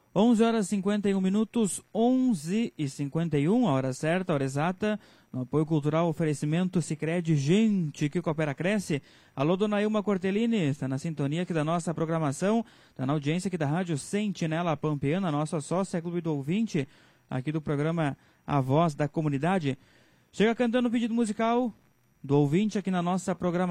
11 horas e 51 minutos, 11h51, a hora certa, a hora exata. No apoio cultural, oferecimento Sicredi, gente que coopera, cresce. Alô, dona Ilma Cortellini, está na sintonia aqui da nossa programação, está na audiência aqui da Rádio Sentinela Pampeana, nossa sócia Clube do Ouvinte, aqui do programa A Voz da Comunidade. Chega cantando o pedido musical do ouvinte aqui na nossa programação.